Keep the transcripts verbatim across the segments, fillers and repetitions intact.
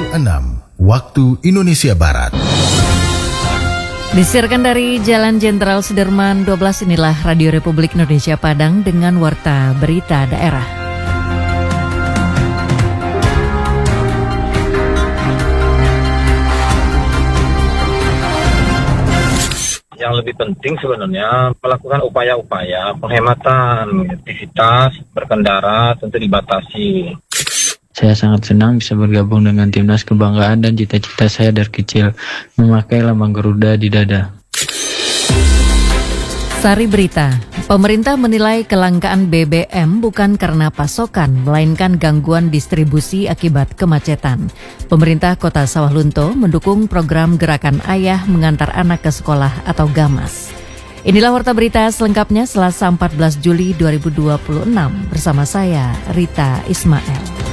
enam waktu Indonesia Barat. Disiarkan dari Jalan Jenderal Sudirman dua belas, inilah Radio Republik Indonesia Padang dengan warta berita daerah. Yang lebih penting sebenarnya melakukan upaya-upaya penghematan aktivitas berkendara tentu dibatasi. Saya sangat senang bisa bergabung dengan Timnas Kebanggaan dan cita-cita saya dari kecil memakai lambang Garuda di dada. Sari berita, pemerintah menilai kelangkaan B B M bukan karena pasokan, melainkan gangguan distribusi akibat kemacetan. Pemerintah Kota Sawah Lunto mendukung program Gerakan Ayah Mengantar Anak ke Sekolah atau GAMAS. Inilah warta berita selengkapnya Selasa empat belas Juli dua ribu dua puluh enam bersama saya Rita Ismail.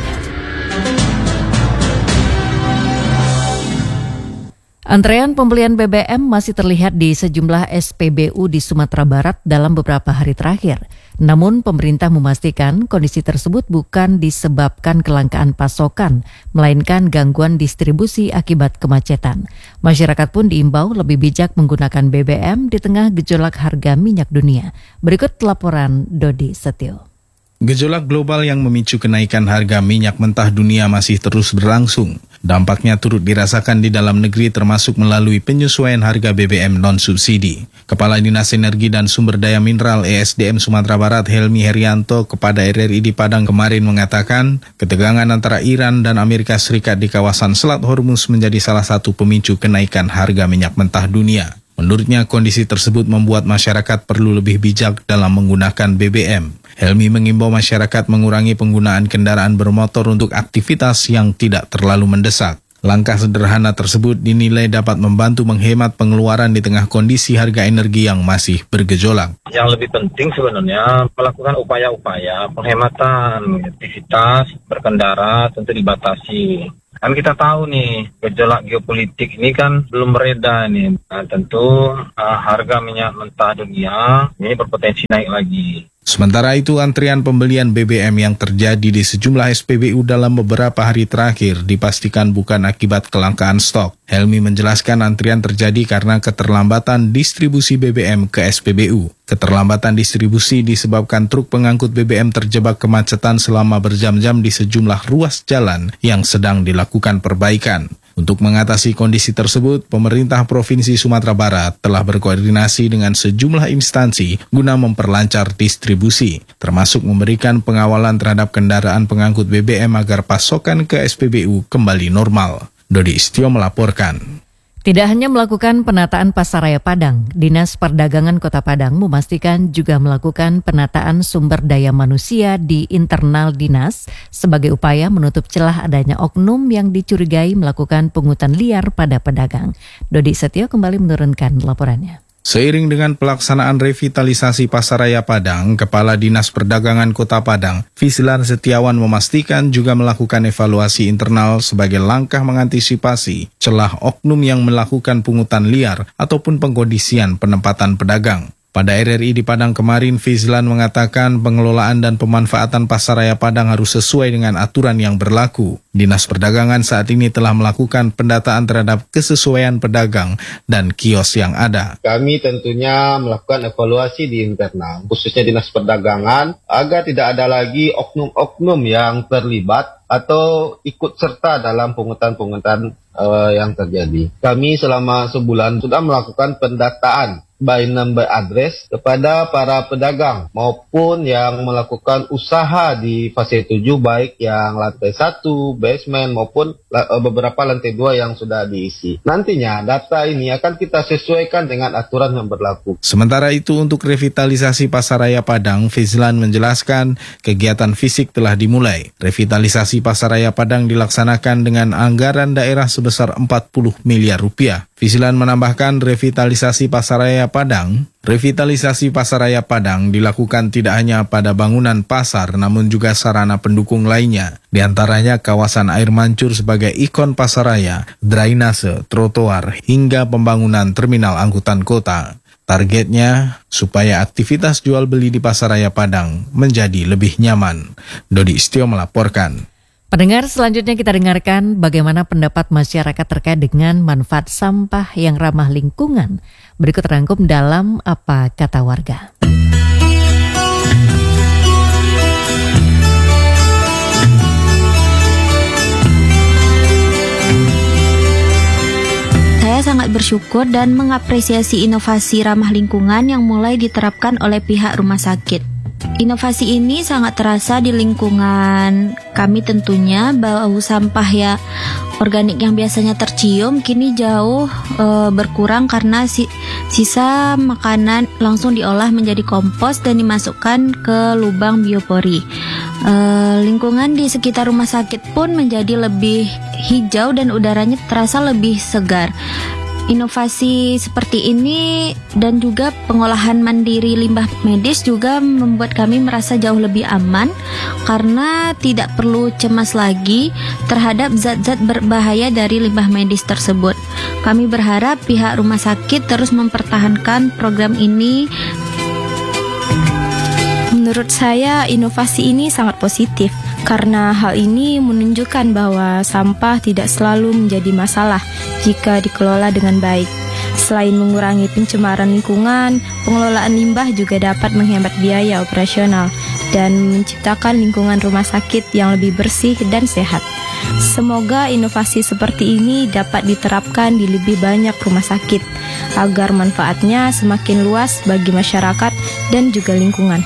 Antrean pembelian B B M masih terlihat di sejumlah S P B U di Sumatera Barat dalam beberapa hari terakhir. Namun pemerintah memastikan kondisi tersebut bukan disebabkan kelangkaan pasokan, melainkan gangguan distribusi akibat kemacetan. Masyarakat pun diimbau lebih bijak menggunakan B B M di tengah gejolak harga minyak dunia. Berikut laporan Dodi Setio. Gejolak global yang memicu kenaikan harga minyak mentah dunia masih terus berlangsung. Dampaknya turut dirasakan di dalam negeri termasuk melalui penyesuaian harga B B M non-subsidi. Kepala Dinas Energi dan Sumber Daya Mineral E S D M Sumatera Barat Helmi Herianto kepada R R I di Padang kemarin mengatakan, ketegangan antara Iran dan Amerika Serikat di kawasan Selat Hormuz menjadi salah satu pemicu kenaikan harga minyak mentah dunia. Menurutnya, kondisi tersebut membuat masyarakat perlu lebih bijak dalam menggunakan B B M. Helmi mengimbau masyarakat mengurangi penggunaan kendaraan bermotor untuk aktivitas yang tidak terlalu mendesak. Langkah sederhana tersebut dinilai dapat membantu menghemat pengeluaran di tengah kondisi harga energi yang masih bergejolak. Yang lebih penting sebenarnya melakukan upaya-upaya penghematan aktivitas berkendara tentu dibatasi. Kan kita tahu nih, gejolak geopolitik ini kan belum mereda nih. Nah, tentu uh, harga minyak mentah dunia ini berpotensi naik lagi. Sementara itu, antrian pembelian B B M yang terjadi di sejumlah S P B U dalam beberapa hari terakhir dipastikan bukan akibat kelangkaan stok. Helmi menjelaskan antrian terjadi karena keterlambatan distribusi B B M ke S P B U. Keterlambatan distribusi disebabkan truk pengangkut B B M terjebak kemacetan selama berjam-jam di sejumlah ruas jalan yang sedang dilakukan perbaikan. Untuk mengatasi kondisi tersebut, pemerintah Provinsi Sumatera Barat telah berkoordinasi dengan sejumlah instansi guna memperlancar distribusi, termasuk memberikan pengawalan terhadap kendaraan pengangkut B B M agar pasokan ke S P B U kembali normal. Dodi Istio melaporkan. Tidak hanya melakukan penataan Pasaraya Padang, Dinas Perdagangan Kota Padang memastikan juga melakukan penataan sumber daya manusia di internal dinas sebagai upaya menutup celah adanya oknum yang dicurigai melakukan pungutan liar pada pedagang. Dodi Setio kembali menurunkan laporannya. Seiring dengan pelaksanaan revitalisasi Pasaraya Padang, Kepala Dinas Perdagangan Kota Padang, Fislan Setiawan memastikan juga melakukan evaluasi internal sebagai langkah mengantisipasi celah oknum yang melakukan pungutan liar ataupun pengkondisian penempatan pedagang. Pada R R I di Padang kemarin, Fislan mengatakan pengelolaan dan pemanfaatan Pasaraya Padang harus sesuai dengan aturan yang berlaku. Dinas Perdagangan saat ini telah melakukan pendataan terhadap kesesuaian pedagang dan kios yang ada. Kami tentunya melakukan evaluasi di internal, khususnya Dinas Perdagangan, agar tidak ada lagi oknum-oknum yang terlibat atau ikut serta dalam pungutan-pungutan uh, yang terjadi. Kami selama sebulan sudah melakukan pendataan by name by address kepada para pedagang maupun yang melakukan usaha di fase tujuh, baik yang lantai satu, basement maupun uh, beberapa lantai dua yang sudah diisi. Nantinya data ini akan kita sesuaikan dengan aturan yang berlaku. Sementara itu, untuk revitalisasi Pasaraya Padang, Fislan menjelaskan kegiatan fisik telah dimulai. Revitalisasi Pasaraya Padang dilaksanakan dengan anggaran daerah sebesar empat puluh miliar rupiah. Fislan menambahkan revitalisasi Pasaraya Padang, revitalisasi Pasaraya Padang dilakukan tidak hanya pada bangunan pasar namun juga sarana pendukung lainnya. Di antaranya kawasan air mancur sebagai ikon Pasaraya, drainase, trotoar hingga pembangunan terminal angkutan kota. Targetnya supaya aktivitas jual beli di Pasaraya Padang menjadi lebih nyaman. Dodi Istio melaporkan. Pendengar, selanjutnya kita dengarkan bagaimana pendapat masyarakat terkait dengan manfaat sampah yang ramah lingkungan. Berikut terangkum dalam Apa Kata Warga. Saya sangat bersyukur dan mengapresiasi inovasi ramah lingkungan yang mulai diterapkan oleh pihak rumah sakit. Inovasi ini sangat terasa di lingkungan kami tentunya. Bau sampah ya organik yang biasanya tercium kini jauh e, berkurang karena si, sisa makanan langsung diolah menjadi kompos dan dimasukkan ke lubang biopori. E, lingkungan di sekitar rumah sakit pun menjadi lebih hijau dan udaranya terasa lebih segar. Inovasi seperti ini dan juga pengolahan mandiri limbah medis juga membuat kami merasa jauh lebih aman karena tidak perlu cemas lagi terhadap zat-zat berbahaya dari limbah medis tersebut. Kami berharap pihak rumah sakit terus mempertahankan program ini. Menurut saya, inovasi ini sangat positif karena hal ini menunjukkan bahwa sampah tidak selalu menjadi masalah jika dikelola dengan baik. Selain mengurangi pencemaran lingkungan, pengelolaan limbah juga dapat menghemat biaya operasional dan menciptakan lingkungan rumah sakit yang lebih bersih dan sehat. Semoga inovasi seperti ini dapat diterapkan di lebih banyak rumah sakit agar manfaatnya semakin luas bagi masyarakat dan juga lingkungan.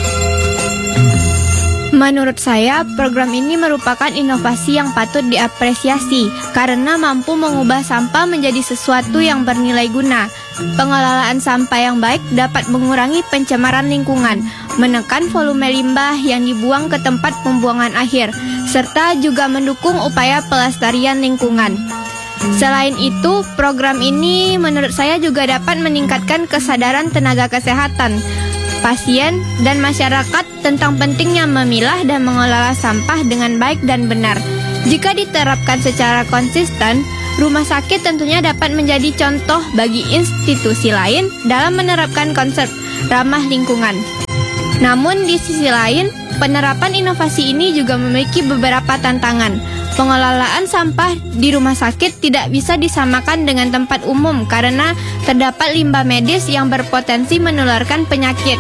Menurut saya, program ini merupakan inovasi yang patut diapresiasi karena mampu mengubah sampah menjadi sesuatu yang bernilai guna. Pengelolaan sampah yang baik dapat mengurangi pencemaran lingkungan, menekan volume limbah yang dibuang ke tempat pembuangan akhir, serta juga mendukung upaya pelestarian lingkungan. Selain itu, program ini menurut saya juga dapat meningkatkan kesadaran tenaga kesehatan, pasien, dan masyarakat tentang pentingnya memilah dan mengelola sampah dengan baik dan benar. Jika diterapkan secara konsisten, rumah sakit tentunya dapat menjadi contoh bagi institusi lain dalam menerapkan konsep ramah lingkungan. Namun di sisi lain, penerapan inovasi ini juga memiliki beberapa tantangan. Pengelolaan sampah di rumah sakit tidak bisa disamakan dengan tempat umum karena terdapat limbah medis yang berpotensi menularkan penyakit.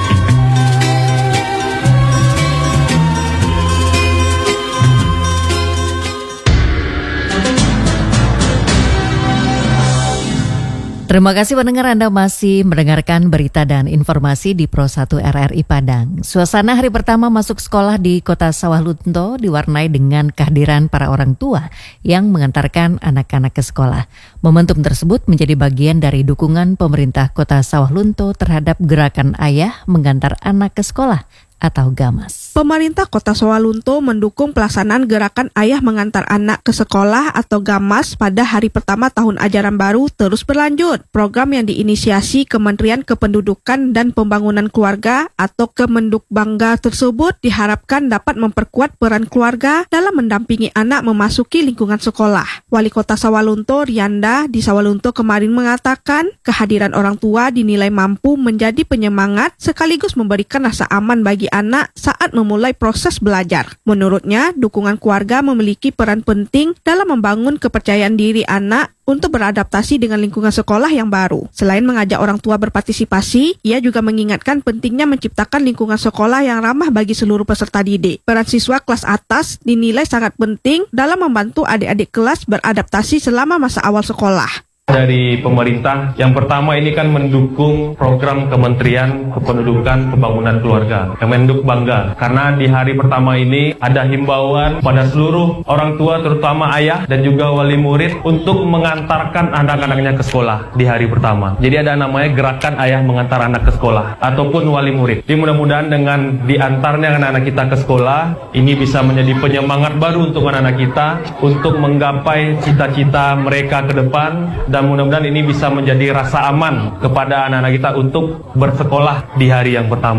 Terima kasih pendengar, Anda masih mendengarkan berita dan informasi di Pro satu R R I Padang. Suasana hari pertama masuk sekolah di Kota Sawah Lunto diwarnai dengan kehadiran para orang tua yang mengantarkan anak-anak ke sekolah. Momentum tersebut menjadi bagian dari dukungan pemerintah Kota Sawah Lunto terhadap gerakan ayah mengantar anak ke sekolah atau GAMAS. Pemerintah Kota Sawah Lunto mendukung pelaksanaan gerakan ayah mengantar anak ke sekolah atau GAMAS pada hari pertama tahun ajaran baru terus berlanjut. Program yang diinisiasi Kementerian Kependudukan dan Pembangunan Keluarga atau Kemendukbangga tersebut diharapkan dapat memperkuat peran keluarga dalam mendampingi anak memasuki lingkungan sekolah. Wali Kota Sawah Lunto, Rianda, di Sawah Lunto kemarin mengatakan kehadiran orang tua dinilai mampu menjadi penyemangat sekaligus memberikan rasa aman bagi anak saat memulai proses belajar. Menurutnya, dukungan keluarga memiliki peran penting dalam membangun kepercayaan diri anak untuk beradaptasi dengan lingkungan sekolah yang baru. Selain mengajak orang tua berpartisipasi, ia juga mengingatkan pentingnya menciptakan lingkungan sekolah yang ramah bagi seluruh peserta didik. Peran siswa kelas atas dinilai sangat penting dalam membantu adik-adik kelas beradaptasi selama masa awal sekolah. Dari pemerintah, yang pertama ini kan mendukung program Kementerian Kependudukan Pembangunan Keluarga, Kemendukbangga. Karena di hari pertama ini ada himbauan pada seluruh orang tua, terutama ayah dan juga wali murid untuk mengantarkan anak-anaknya ke sekolah di hari pertama. Jadi ada namanya gerakan ayah mengantar anak ke sekolah ataupun wali murid. Jadi mudah-mudahan dengan diantarnya anak-anak kita ke sekolah, ini bisa menjadi penyemangat baru untuk anak-anak kita untuk menggapai cita-cita mereka ke depan. Dan mudah-mudahan ini bisa menjadi rasa aman kepada anak-anak kita untuk bersekolah di hari yang pertama.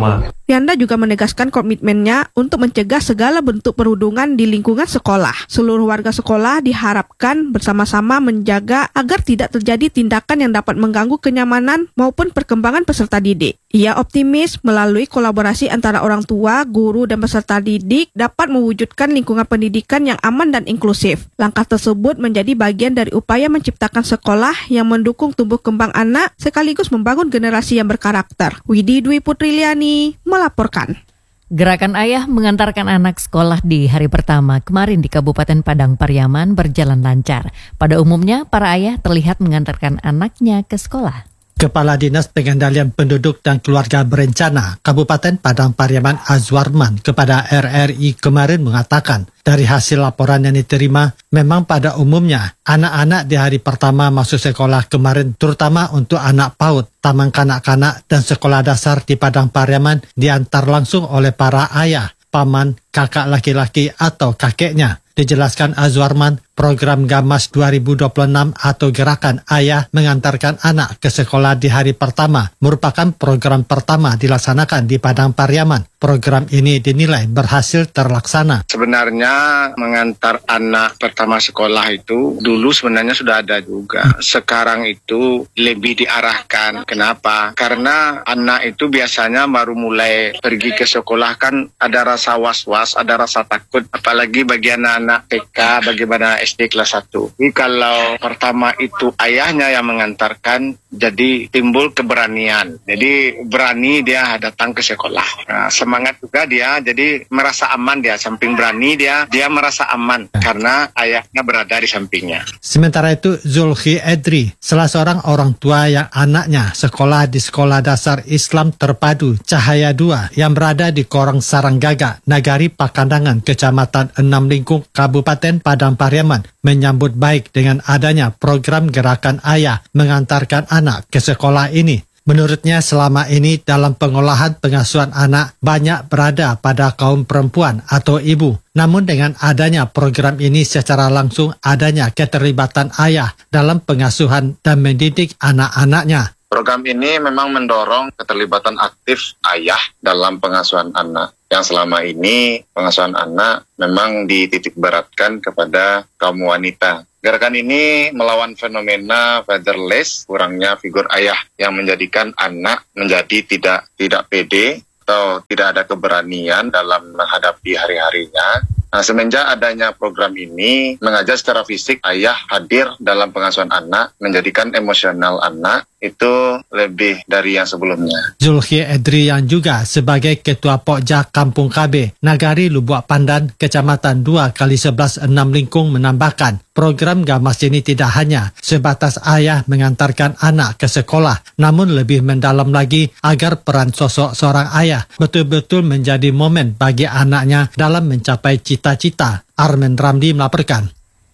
Rianda juga menegaskan komitmennya untuk mencegah segala bentuk perundungan di lingkungan sekolah. Seluruh warga sekolah diharapkan bersama-sama menjaga agar tidak terjadi tindakan yang dapat mengganggu kenyamanan maupun perkembangan peserta didik. Ia optimis melalui kolaborasi antara orang tua, guru, dan peserta didik dapat mewujudkan lingkungan pendidikan yang aman dan inklusif. Langkah tersebut menjadi bagian dari upaya menciptakan sekolah yang mendukung tumbuh kembang anak sekaligus membangun generasi yang berkarakter. Widi Dwi Putriliani melaporkan. Gerakan ayah mengantarkan anak sekolah di hari pertama kemarin di Kabupaten Padang Pariaman berjalan lancar. Pada umumnya, para ayah terlihat mengantarkan anaknya ke sekolah. Kepala Dinas Pengendalian Penduduk dan Keluarga Berencana Kabupaten Padang Pariaman Azwarman kepada R R I kemarin mengatakan, dari hasil laporan yang diterima, memang pada umumnya anak-anak di hari pertama masuk sekolah kemarin, terutama untuk anak PAUD, taman kanak-kanak dan sekolah dasar di Padang Pariaman diantar langsung oleh para ayah, paman, kakak laki-laki atau kakeknya. Dijelaskan Azwarman, program Gamas dua ribu dua puluh enam atau Gerakan Ayah Mengantarkan Anak ke Sekolah di Hari Pertama merupakan program pertama dilaksanakan di Padang Pariaman. Program ini dinilai berhasil terlaksana. Sebenarnya mengantar anak pertama sekolah itu dulu sebenarnya sudah ada juga. Sekarang itu lebih diarahkan. Kenapa? Karena anak itu biasanya baru mulai pergi ke sekolah kan ada rasa was-was, ada rasa takut. Apalagi bagi anak-anak T K, bagaimana S D kelas satu. Jadi kalau pertama itu ayahnya yang mengantarkan, jadi timbul keberanian. Jadi berani dia datang ke sekolah. Nah, semangat juga dia, jadi merasa aman dia. Samping berani dia, dia merasa aman karena ayahnya berada di sampingnya. Sementara itu Zulkhi Edri, salah seorang orang tua yang anaknya sekolah di Sekolah Dasar Islam Terpadu Cahaya dua yang berada di Korang Saranggaga, Nagari Pakandangan, Kecamatan Enam Lingkung, Kabupaten Padang Pariaman, menyambut baik dengan adanya program Gerakan Ayah Mengantarkan Anak ke Sekolah ini. Menurutnya selama ini dalam pengolahan pengasuhan anak banyak berada pada kaum perempuan atau ibu. Namun dengan adanya program ini secara langsung adanya keterlibatan ayah dalam pengasuhan dan mendidik anak-anaknya. Program ini memang mendorong keterlibatan aktif ayah dalam pengasuhan anak. Yang selama ini pengasuhan anak memang dititik beratkan kepada kaum wanita. Gerakan ini melawan fenomena fatherless, kurangnya figur ayah yang menjadikan anak menjadi tidak tidak pede atau tidak ada keberanian dalam menghadapi hari-harinya. Nah, semenjak adanya program ini, mengajar secara fisik ayah hadir dalam pengasuhan anak, menjadikan emosional anak itu lebih dari yang sebelumnya. Zulkhi Edri yang juga sebagai Ketua Pokja Kampung K B, Nagari Lubuk Pandan, Kecamatan dua kali sebelas Enam Lingkung menambahkan, program Gamas ini tidak hanya sebatas ayah mengantarkan anak ke sekolah, namun lebih mendalam lagi agar peran sosok seorang ayah betul-betul menjadi momen bagi anaknya dalam mencapai cita-cita. Armen Ramdi melaporkan.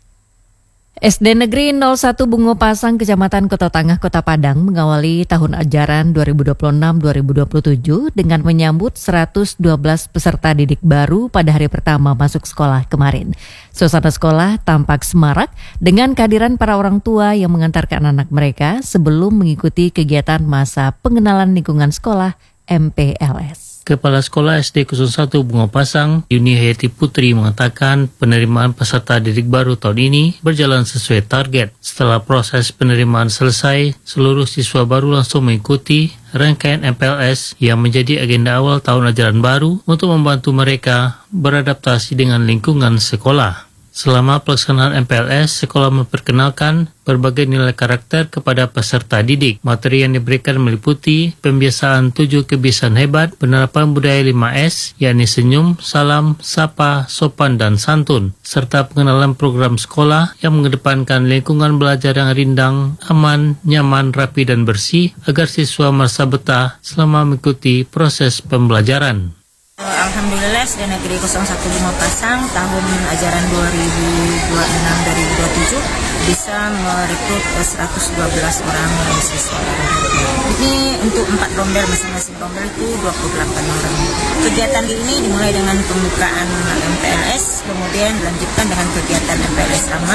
S D Negeri nol satu Bungo Pasang, Kecamatan Kota Tangah, Kota Padang mengawali tahun ajaran dua ribu dua puluh enam dua ribu dua puluh tujuh dengan menyambut seratus dua belas peserta didik baru pada hari pertama masuk sekolah kemarin. Suasana sekolah tampak semarak dengan kehadiran para orang tua yang mengantarkan anak mereka sebelum mengikuti kegiatan masa pengenalan lingkungan sekolah M P L S. Kepala Sekolah S D nol satu Bungo Pasang, Yuni Hayati Putri mengatakan penerimaan peserta didik baru tahun ini berjalan sesuai target. Setelah proses penerimaan selesai, seluruh siswa baru langsung mengikuti rangkaian M P L S yang menjadi agenda awal tahun ajaran baru untuk membantu mereka beradaptasi dengan lingkungan sekolah. Selama pelaksanaan M P L S, sekolah memperkenalkan berbagai nilai karakter kepada peserta didik. Materi yang diberikan meliputi pembiasaan tujuh kebiasaan hebat, penerapan budaya lima S, yakni senyum, salam, sapa, sopan, dan santun, serta pengenalan program sekolah yang mengedepankan lingkungan belajar yang rindang, aman, nyaman, rapi, dan bersih agar siswa merasa betah selama mengikuti proses pembelajaran. Alhamdulillah S D Negeri nol satu Bungo Pasang tahun ajaran dua ribu dua puluh enam dua ribu dua puluh tujuh bisa merekrut seratus dua belas orang siswa. Ini untuk empat rombel, masing-masing rombel itu dua puluh delapan orang. Kegiatan ini dimulai dengan pembukaan M P L S, kemudian dilanjutkan dengan kegiatan M P L S ramah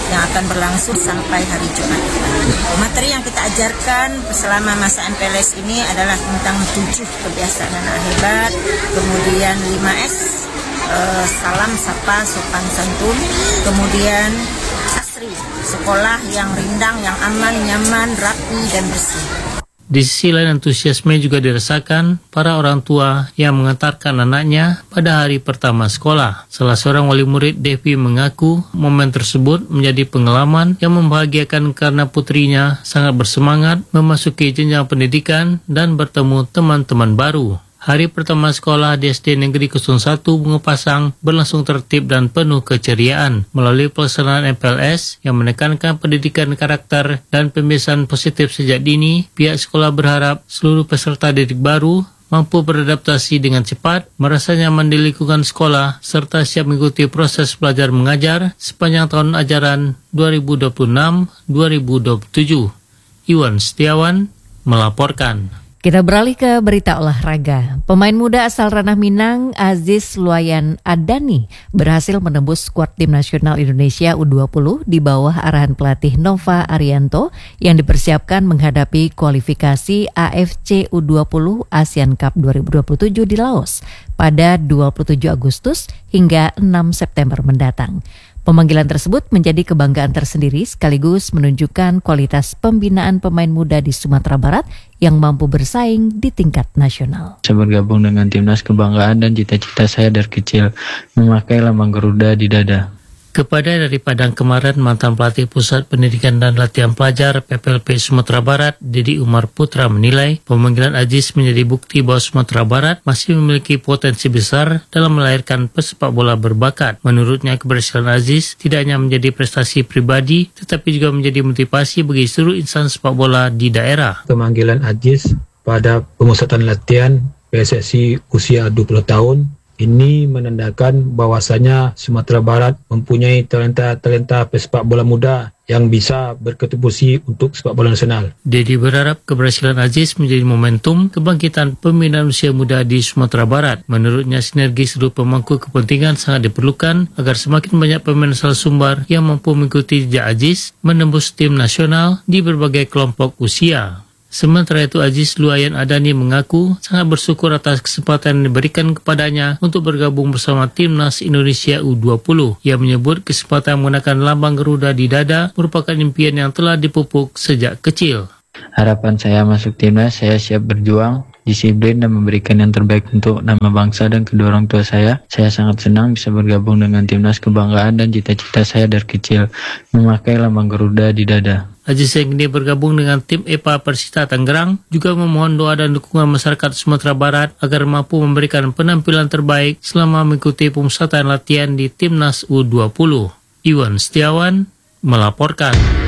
yang akan berlangsung sampai hari Jumat. Materi yang kita ajarkan selama masa M P L S ini adalah tentang tujuh kebiasaan anak hebat, kemudian lima S, eh, salam, sapa, sopan, santun, kemudian Sasri, sekolah yang rindang, yang aman, nyaman, rapi, dan bersih. Di sisi lain, antusiasme juga dirasakan para orang tua yang mengantarkan anaknya pada hari pertama sekolah. Salah seorang wali murid, Devi, mengaku momen tersebut menjadi pengalaman yang membahagiakan karena putrinya sangat bersemangat memasuki jenjang pendidikan dan bertemu teman-teman baru. Hari pertama sekolah di S D Negeri nol satu Bunga Pasang berlangsung tertib dan penuh keceriaan. Melalui pelaksanaan M P L S yang menekankan pendidikan karakter dan pembiasaan positif sejak dini, pihak sekolah berharap seluruh peserta didik baru mampu beradaptasi dengan cepat, merasa nyaman di lingkungan sekolah, serta siap mengikuti proses belajar mengajar sepanjang tahun ajaran dua ribu dua puluh enam dua ribu dua puluh tujuh. Iwan Setiawan melaporkan. Kita beralih ke berita olahraga. Pemain muda asal Ranah Minang, Aziz Luayan Adani, berhasil menembus skuad tim nasional Indonesia U dua puluh di bawah arahan pelatih Nova Arianto yang dipersiapkan menghadapi kualifikasi A F C U dua puluh Asian Cup dua ribu dua puluh tujuh di Laos pada dua puluh tujuh Agustus hingga enam September mendatang. Pemanggilan tersebut menjadi kebanggaan tersendiri sekaligus menunjukkan kualitas pembinaan pemain muda di Sumatera Barat yang mampu bersaing di tingkat nasional. Saya bergabung dengan timnas, kebanggaan dan cita-cita saya dari kecil memakai lambang Garuda di dada. Kepada dari Padang kemarin, mantan pelatih Pusat Pendidikan dan Latihan Pelajar P P L P Sumatera Barat, Didi Umar Putra, menilai pemanggilan Aziz menjadi bukti bahwa Sumatera Barat masih memiliki potensi besar dalam melahirkan pesepak bola berbakat. Menurutnya, keberhasilan Aziz tidak hanya menjadi prestasi pribadi, tetapi juga menjadi motivasi bagi seluruh insan sepak bola di daerah. Pemanggilan Aziz pada pemusatan latihan P S S I usia dua puluh tahun ini menandakan bahwasanya Sumatera Barat mempunyai talenta-talenta pesepak bola muda yang bisa berkontribusi untuk sepak bola nasional. Dedi berharap keberhasilan Aziz menjadi momentum kebangkitan pembinaan usia muda di Sumatera Barat. Menurutnya, sinergi seluruh pemangku kepentingan sangat diperlukan agar semakin banyak pemain asal Sumbar yang mampu mengikuti jejak Aziz menembus tim nasional di berbagai kelompok usia. Sementara itu, Aziz Luayan Adani mengaku sangat bersyukur atas kesempatan yang diberikan kepadanya untuk bergabung bersama timnas Indonesia U dua puluh. Ia menyebut kesempatan menggunakan lambang Garuda di dada merupakan impian yang telah dipupuk sejak kecil. Harapan saya masuk timnas, saya siap berjuang, disiplin dan memberikan yang terbaik untuk nama bangsa dan kedua orang tua saya. Saya sangat senang bisa bergabung dengan timnas, kebanggaan dan cita-cita saya dari kecil memakai lambang Garuda di dada. Aziz yang kini bergabung dengan tim E P A Persita Tangerang juga memohon doa dan dukungan masyarakat Sumatera Barat agar mampu memberikan penampilan terbaik selama mengikuti pemusatan latihan di timnas U dua puluh. Iwan Setiawan melaporkan.